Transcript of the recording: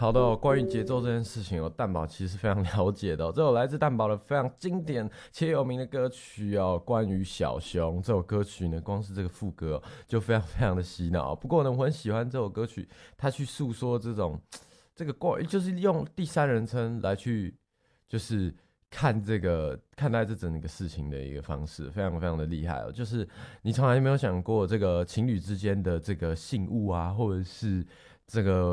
好的哦，关于节奏这件事情哦，蛋堡其实是非常了解的哦。这首来自蛋堡的非常经典且有名的歌曲哦，关于小熊这首歌曲呢，光是这个副歌哦就非常非常的洗脑哦。不过呢，我很喜欢这首歌曲，它去诉说这种这个就是用第三人称来去就是看待这整个事情的一个方式，非常非常的厉害哦。就是你从来没有想过这个情侣之间的这个信物啊，或者是这个